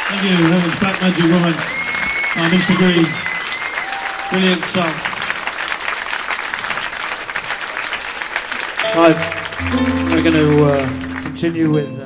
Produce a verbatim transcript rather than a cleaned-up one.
Thank you, Heaven's Black Magic Woman, uh, Mister Green. Brilliant song. Right, we're going to uh, continue with... Uh